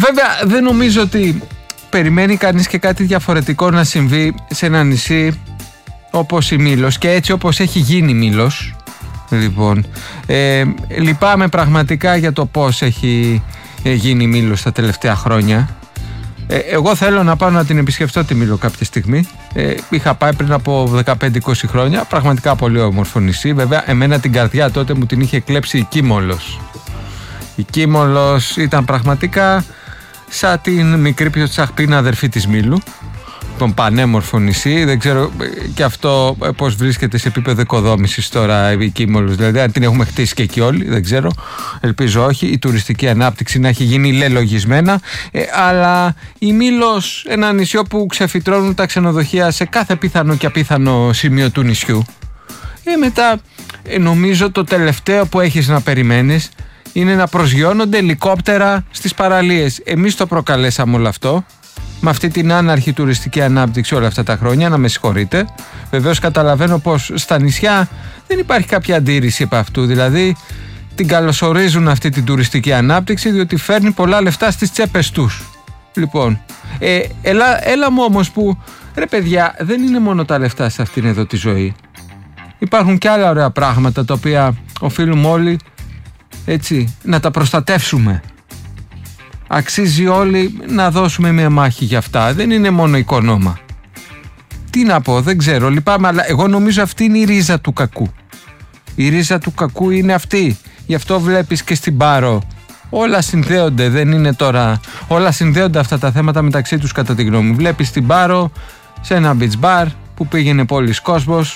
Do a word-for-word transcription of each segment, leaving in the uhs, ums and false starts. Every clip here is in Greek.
Βέβαια δεν νομίζω ότι περιμένει κανείς και κάτι διαφορετικό να συμβεί σε ένα νησί όπως η Μήλος και έτσι όπως έχει γίνει Μήλος. Λοιπόν, ε, λυπάμαι πραγματικά για το πώς έχει γίνει η Μήλος τα τελευταία χρόνια. Ε, εγώ θέλω να πάω να την επισκεφτώ τη Μήλο κάποια στιγμή. Ε, είχα πάει πριν από δεκαπέντε είκοσι χρόνια. Πραγματικά πολύ όμορφο νησί. Βέβαια, εμένα την καρδιά τότε μου την είχε κλέψει η Κίμολος. Η Κίμολος ήταν πραγματικά σαν την μικρή πιο τσαχπίνα αδερφή της Μήλου. Τον πανέμορφο νησί. Δεν ξέρω και αυτό πώς βρίσκεται σε επίπεδο οικοδόμησης τώρα η Κίμολος. Δηλαδή, αν την έχουμε χτίσει και εκεί όλοι, δεν ξέρω. Ελπίζω όχι. Η τουριστική ανάπτυξη να έχει γίνει λελογισμένα. Ε, αλλά η Μήλος, ένα νησί όπου ξεφυτρώνουν τα ξενοδοχεία σε κάθε πιθανό και απίθανο σημείο του νησιού. Ε, μετά, ε, νομίζω το τελευταίο που έχεις να περιμένεις είναι να προσγειώνονται ελικόπτερα στις παραλίες. Εμείς το προκαλέσαμε όλο αυτό. Με αυτή την άναρχη τουριστική ανάπτυξη όλα αυτά τα χρόνια, να με συγχωρείτε. Βεβαίως καταλαβαίνω πως στα νησιά δεν υπάρχει κάποια αντίρρηση από αυτού. Δηλαδή την καλωσορίζουν αυτή την τουριστική ανάπτυξη διότι φέρνει πολλά λεφτά στις τσέπες τους. Λοιπόν, ε, έλα, έλα μου όμως που, ρε παιδιά, δεν είναι μόνο τα λεφτά σε αυτήν εδώ τη ζωή. Υπάρχουν και άλλα ωραία πράγματα τα οποία οφείλουμε όλοι, έτσι, να τα προστατεύσουμε. Αξίζει όλοι να δώσουμε μια μάχη για αυτά. Δεν είναι μόνο οικονόμα. Τι να πω, δεν ξέρω, λυπάμαι, αλλά εγώ νομίζω αυτή είναι η ρίζα του κακού. Η ρίζα του κακού είναι αυτή. Γι' αυτό βλέπεις και στην Πάρο όλα συνδέονται, δεν είναι τώρα. Όλα συνδέονται αυτά τα θέματα μεταξύ τους κατά τη γνώμη μου. Βλέπεις στην Πάρο σε ένα beach bar που πήγαινε πολλοί κόσμος.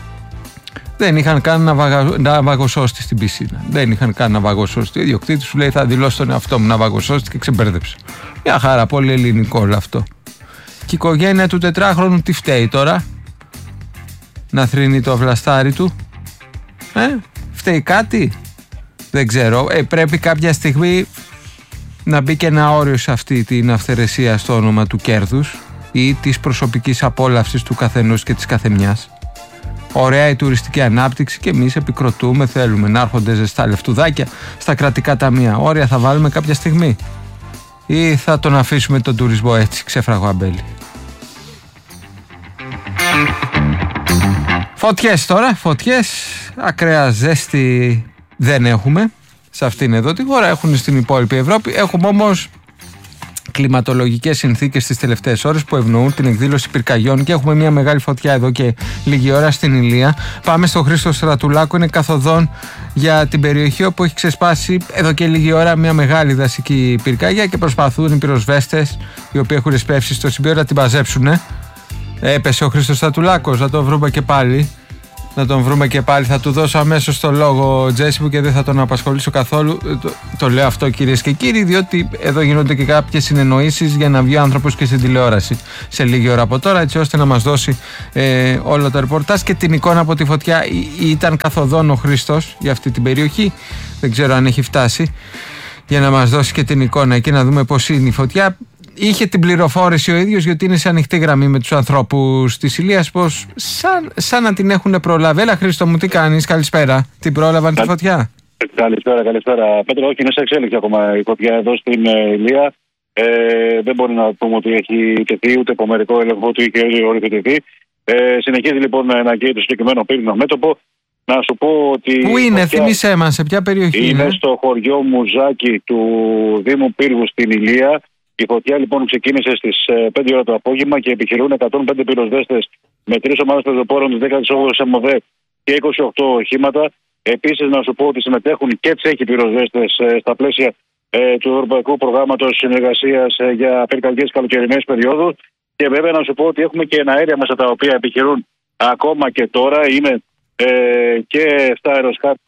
Δεν είχαν καν να, βαγα... να βαγοσώστη στην πισίνα. Δεν είχαν καν να βαγοσώστη. Ο ιδιοκτήτης σου λέει: θα δηλώσω τον εαυτό μου να βαγοσώστη και ξεμπέρδεψε. Μια χαρά, πολύ ελληνικό όλο αυτό. Και η οικογένεια του τετράχρονου τι φταίει τώρα? Να θρύνει το βλαστάρι του? Ε, φταίει κάτι? Δεν ξέρω. Ε, πρέπει κάποια στιγμή να μπει και ένα όριο σε αυτή την αυθαιρεσία στο όνομα του κέρδους ή της προσωπικής απόλαυσης του καθενός και της καθεμιάς. Ωραία η τουριστική ανάπτυξη και εμείς επικροτούμε, θέλουμε να έρχονται ζεστά λεφτουδάκια στα κρατικά ταμεία. Όρια θα βάλουμε κάποια στιγμή ή θα τον αφήσουμε τον τουρισμό έτσι ξέφραγο αμπέλι? Φωτιές τώρα, φωτιές, ακραία ζέστη δεν έχουμε σε αυτήν εδώ τη χώρα, έχουν στην υπόλοιπη Ευρώπη. Έχουμε όμως κλιματολογικές συνθήκες τις τελευταίες ώρες που ευνοούν την εκδήλωση πυρκαγιών και έχουμε μια μεγάλη φωτιά εδώ και λίγη ώρα στην Ηλία. Πάμε στο Χρήστο Στρατουλάκο, είναι καθοδόν για την περιοχή όπου έχει ξεσπάσει εδώ και λίγη ώρα μια μεγάλη δασική πυρκαγιά και προσπαθούν οι πυροσβέστες οι οποίοι έχουν ρεσπεύσει στο σημείο να την μαζέψουν. Έπεσε ο Χρήστος Στρατουλάκος, να τον βρούμε και πάλι. Να τον βρούμε και πάλι. Θα του δώσω αμέσως το λόγο, Τζέσι μου, και δεν θα τον απασχολήσω καθόλου. Το, το λέω αυτό, κυρίες και κύριοι, διότι εδώ γίνονται και κάποιες συνεννοήσεις για να βγει ο άνθρωπος και στην τηλεόραση σε λίγη ώρα από τώρα, έτσι ώστε να μας δώσει ε, όλο το ρεπορτάζ και την εικόνα από τη φωτιά. Ή, ήταν καθοδόν ο Χρήστος για αυτή την περιοχή. Δεν ξέρω αν έχει φτάσει για να μας δώσει και την εικόνα εκεί, να δούμε πώς είναι η φωτιά. Είχε την πληροφόρηση ο ίδιος, γιατί είναι σε ανοιχτή γραμμή με τους ανθρώπους της Ηλίας, πως σαν, σαν να την έχουν προλάβει. Έλα Χρήστο μου, τι κάνεις, καλησπέρα. Την πρόλαβαν Κα... τη φωτιά? Καλησπέρα, καλησπέρα. Πέτρο, όχι, είναι σε εξέλιξη ακόμα η φωτιά εδώ στην ε, Ηλία. Ε, δεν μπορεί να πούμε ότι έχει τεθεί, ούτε από μερικό έλεγχο του είχε οριοθετηθεί. Ε, συνεχίζει λοιπόν να καίει το συγκεκριμένο πύρινο μέτωπο. Να σου πω ότι. Πού είναι, φωτιά... θύμισέ μας, σε ποια περιοχή είναι? Είναι στο χωριό Μουζάκι του Δήμου Πύργου στην Ηλία. Η φωτιά λοιπόν ξεκίνησε στις πέντε ώρα το απόγευμα και επιχειρούν εκατόν πέντε πυροσβέστες με τρεις ομάδες πεζοπόρων της δέκατη όγδοη ΕΜΟΔΕ και είκοσι οκτώ οχήματα. Επίσης, να σου πω ότι συμμετέχουν και τσέχοι πυροσβέστες στα πλαίσια ε, του Ευρωπαϊκού Προγράμματος Συνεργασίας ε, για πυρκαγιές καλοκαιρινές περιόδους. Και βέβαια, να σου πω ότι έχουμε και αέρια μέσα τα οποία επιχειρούν ακόμα και τώρα. Είναι ε, και επτά αεροσκάφη.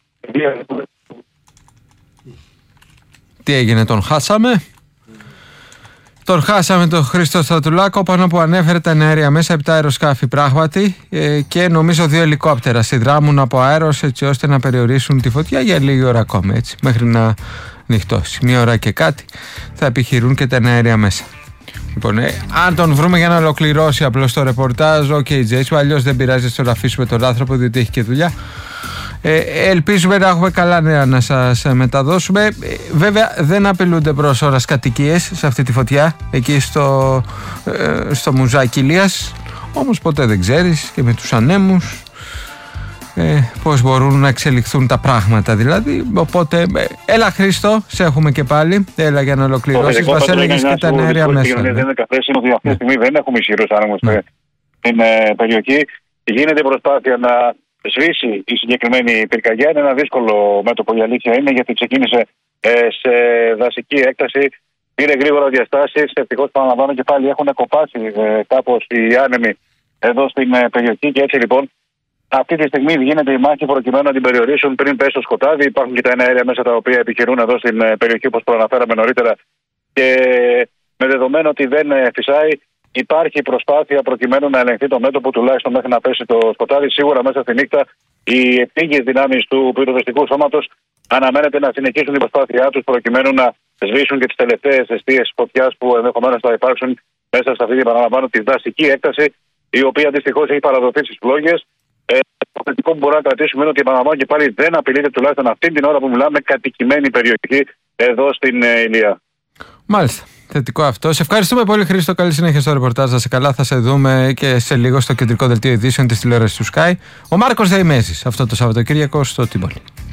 Τι έγινε, τον χάσαμε? Τον χάσαμε τον Χρήστο Στρατουλάκο, πάνω που ανέφερε τα αέρια μέσα, επτά αεροσκάφη πράγματι ε, και νομίζω δύο ελικόπτερα συνδράμουν από αέρος έτσι ώστε να περιορίσουν τη φωτιά για λίγη ώρα ακόμα, έτσι, μέχρι να νυχτώσει. Μία ώρα και κάτι θα επιχειρούν και τα αέρια μέσα. Λοιπόν, ε, αν τον βρούμε για να ολοκληρώσει απλώς το ρεπορτάζ, οκ, okay, Τζέσου, αλλιώς δεν πειράζει, στο να αφήσουμε τον άνθρωπο διότι έχει και δουλειά. Ε, ελπίζουμε να έχουμε καλά νέα να σας μεταδώσουμε. Ε, βέβαια δεν απειλούνται προς ώρας κατοικίες σε αυτή τη φωτιά εκεί στο, ε, στο Μουζάκι Ηλίας. Όμως ποτέ δεν ξέρεις και με τους ανέμους ε, πώς μπορούν να εξελιχθούν τα πράγματα δηλαδή. Οπότε ε, έλα Χρήστο, σε έχουμε και πάλι. Έλα για να ολοκληρώσεις. Μας έλεγες και τα αέρια μέσα. Δεν είναι καφές, είναι ότι αυτή τη στιγμή δεν έχουμε ισχυρούς άνεμους στην περιοχή. Γίνεται προσπάθεια να σβήσει η συγκεκριμένη πυρκαγιά. Είναι ένα δύσκολο μέτωπο, η αλήθεια είναι, γιατί ξεκίνησε ε, σε δασική έκταση. Πήρε γρήγορα διαστάσεις. Ευτυχώς, παραλαμβάνω και πάλι, έχουν κοπάσει ε, κάπως οι άνεμοι εδώ στην ε, περιοχή. Και έτσι λοιπόν, αυτή τη στιγμή γίνεται η μάχη προκειμένου να την περιορίσουν πριν πέσει το σκοτάδι. Υπάρχουν και τα εναέρια μέσα τα οποία επιχειρούν εδώ στην ε, περιοχή, όπως προαναφέραμε νωρίτερα. Και με δεδομένο ότι δεν ε, φυσάει, υπάρχει προσπάθεια προκειμένου να ελεγχθεί το μέτωπο, τουλάχιστον μέχρι να πέσει το σκοτάδι. Σίγουρα μέσα στη νύχτα οι επίγειες δυνάμεις του πυροσβεστικού σώματος αναμένεται να συνεχίσουν την προσπάθειά τους προκειμένου να σβήσουν και τις τελευταίες αιστείες φωτιάς που ενδεχομένως θα υπάρξουν μέσα σε αυτή την, παραλαμβάνω, τη δασική έκταση, η οποία δυστυχώς έχει παραδοθεί στις φλόγες. Ε, το θετικό που μπορούμε να κρατήσουμε είναι ότι, επαναλαμβάνω και πάλι, δεν απειλείται τουλάχιστον αυτή την ώρα που μιλάμε κατοικημένη περιοχή εδώ στην ε, Ηλία. Μάλιστα. Θετικό αυτό. Σε ευχαριστούμε πολύ, Χρήστο. Καλή συνέχεια στο ρεπορτάζ. Να σε καλά. Θα σε δούμε και σε λίγο στο κεντρικό δελτίο ειδήσεων της τηλεόρασης του Sky. Ο Μάρκος Δεϊμέζης αυτό το Σαββατοκύριακο στο Τιμπολί.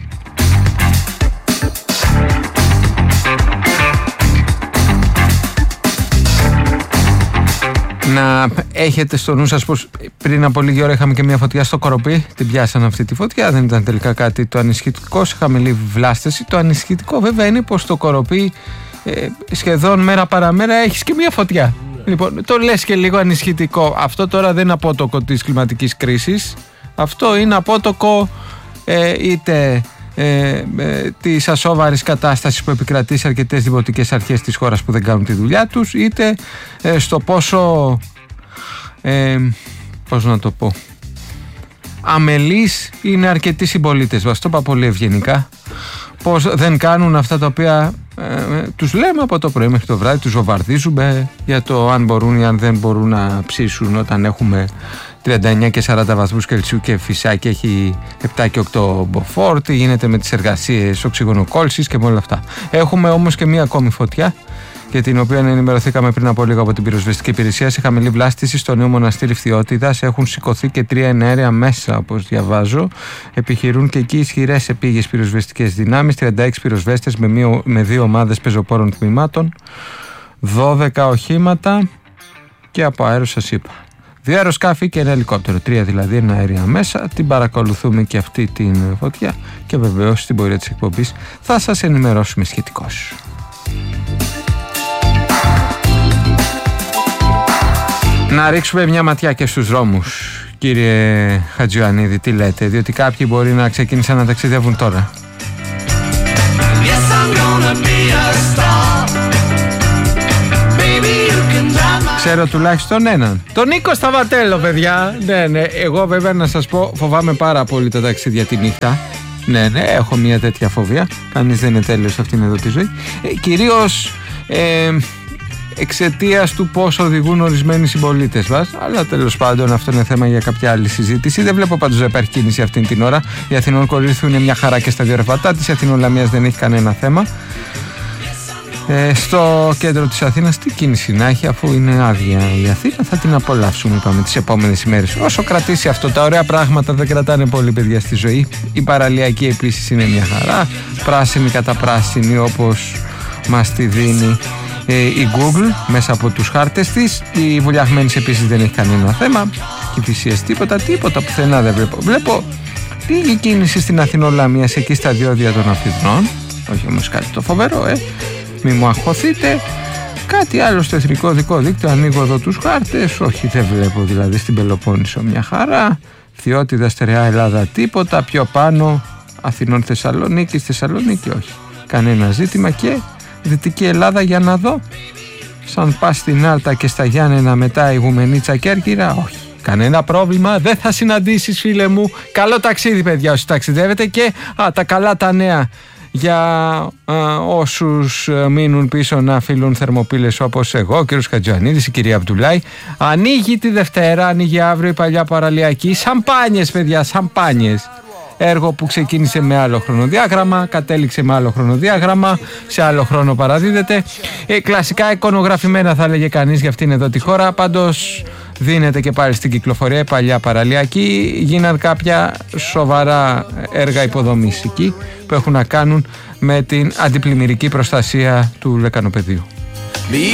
Να έχετε στο νου σας πως πριν από λίγη ώρα είχαμε και μια φωτιά στο Κοροπή. Την πιάσαν αυτή τη φωτιά. Δεν ήταν τελικά κάτι το ανησυχητικό. Σε χαμηλή βλάστηση. Το ανησυχητικό βέβαια είναι πως το Κοροπή Ε, σχεδόν μέρα παραμέρα έχεις και μια φωτιά. Λοιπόν, το λες και λίγο ανησυχητικό. Αυτό τώρα δεν είναι απότοκο της κλιματικής κρίσης. Αυτό είναι απότοκο ε, είτε ε, ε, της ασόβαρης κατάστασης που επικρατεί σε αρκετές δημοτικές αρχές της χώρας που δεν κάνουν τη δουλειά τους, είτε ε, στο πόσο ε, πώς να το πω αμελείς είναι αρκετοί συμπολίτες μας. Το είπα πολύ ευγενικά. Πως δεν κάνουν αυτά τα οποία ε, τους λέμε από το πρωί μέχρι το βράδυ, τους βομβαρδίζουμε για το αν μπορούν ή αν δεν μπορούν να ψήσουν όταν έχουμε τριάντα εννιά και σαράντα βαθμούς Κελσίου και φυσάκι έχει επτά και οκτώ μποφόρ, τι γίνεται με τις εργασίες οξυγονοκόλλησης και με όλα αυτά. Έχουμε όμως και μία ακόμη φωτιά, για την οποία ενημερωθήκαμε πριν από λίγο από την πυροσβεστική υπηρεσία. Σε χαμηλή βλάστηση στο νέο μοναστήρι Φθιώτιδας έχουν σηκωθεί και τρία εναέρια μέσα, όπως διαβάζω. Επιχειρούν και εκεί ισχυρές επίγειες πυροσβεστικές δυνάμεις, τριάντα έξι πυροσβέστες με, μία, με δύο ομάδες πεζοπόρων τμήματων, δώδεκα οχήματα και από αέρο σας είπα. Δύο αεροσκάφη και ένα ελικόπτερο, τρία δηλαδή εναέρια μέσα. Την παρακολουθούμε και αυτή την φωτιά και βεβαίως στην πορεία της εκπομπής θα σας ενημερώσουμε σχετικώς. Να ρίξουμε μια ματιά και στους δρόμους, κύριε Χατζιωαννίδη, τι λέτε, διότι κάποιοι μπορεί να ξεκίνησαν να ταξιδεύουν τώρα. Ξέρω τουλάχιστον έναν. Τον Νίκο Σταβατέλο, παιδιά. Ναι, ναι, εγώ βέβαια να σας πω, φοβάμαι πάρα πολύ τα ταξίδια τη νύχτα. Ναι, ναι, έχω μια τέτοια φοβία. Κανείς δεν είναι τέλειος σε αυτήν εδώ τη ζωή. Ε, κυρίως ε, εξαιτίας του πώς οδηγούν ορισμένοι συμπολίτες μας. Αλλά τέλος πάντων αυτό είναι θέμα για κάποια άλλη συζήτηση. Δεν βλέπω πάντως να υπάρχει κίνηση αυτήν την ώρα. Η Αθηνών Κορίνθου είναι μια χαρά και στα δύο ρευματά της. Η Αθηνών Λαμίας δεν έχει κανένα θέμα. Ε, στο κέντρο της Αθήνας τι κίνηση να έχει, αφού είναι άδεια η Αθήνα, θα την απολαύσουμε, είπαμε, τις επόμενες ημέρες. Όσο κρατήσει αυτό, τα ωραία πράγματα δεν κρατάνε πολύ, παιδιά, στη ζωή. Η παραλιακή επίσης είναι μια χαρά, πράσινη κατά πράσινη όπως μας τη δίνει ε, η Google μέσα από τους χάρτες της. Η Βουλιαγμένης επίσης δεν έχει κανένα θέμα, και φυσίες τίποτα, τίποτα πουθενά δεν βλέπω. Βλέπω λίγη κίνηση στην Αθηνών Λαμίας εκεί στα διόδια των Αθηνών, όχι όμως κάτι το φοβερό, ε. Μη μου αγχωθείτε. Κάτι άλλο στο εθνικό δικό δίκτυο. Ανοίγω εδώ τους χάρτες. Όχι, δεν βλέπω δηλαδή στην Πελοπόννησο μια χαρά. Φθιώτιδα, Στερεά Ελλάδα τίποτα. Πιο πάνω Αθηνών Θεσσαλονίκη. Θεσσαλονίκη όχι. Κανένα ζήτημα. Και Δυτική Ελλάδα για να δω. Σαν πας στην Άλτα και στα Γιάννενα μετά Ηγουμενίτσα και Κέρκυρα. Όχι. Κανένα πρόβλημα. Δεν θα συναντήσεις, φίλε μου. Καλό ταξίδι, παιδιά, όσοι ταξιδεύετε. Και α, τα καλά τα νέα για α, όσους μείνουν πίσω να φύλουν θερμοπύλες όπως εγώ, ο κύριος Χατζιωαννίδης, η κυρία Αμπτουλάη. Ανοίγει τη Δευτέρα, ανοίγει αύριο η παλιά παραλιακή. Σαμπάνιες, παιδιά, σαμπάνιες. έργο που ξεκίνησε με άλλο χρονοδιάγραμμα, κατέληξε με άλλο χρονοδιάγραμμα, σε άλλο χρόνο παραδίδεται. Ε, κλασικά εικονογραφημένα θα έλεγε κανείς για αυτήν εδώ τη χώρα, πάντως δίνεται και πάλι στην κυκλοφορία η παλιά παραλιακή. Γίναν κάποια σοβαρά έργα υποδομής εκεί που έχουν να κάνουν με την αντιπλημμυρική προστασία του λεκανοπεδίου.